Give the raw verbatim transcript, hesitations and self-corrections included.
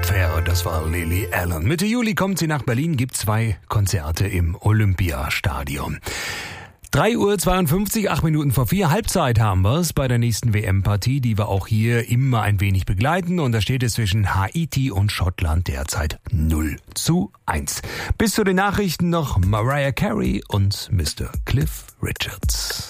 Atmosphäre, das war Lily Allen. Mitte Juli kommt sie nach Berlin, gibt zwei Konzerte im Olympiastadion. drei Uhr zweiundfünfzig, acht Minuten vor vier, Halbzeit haben wir es bei der nächsten W M-Partie, die wir auch hier immer ein wenig begleiten. Und da steht es zwischen Haiti und Schottland derzeit null zu eins. Bis zu den Nachrichten noch Mariah Carey und Mister Cliff Richards.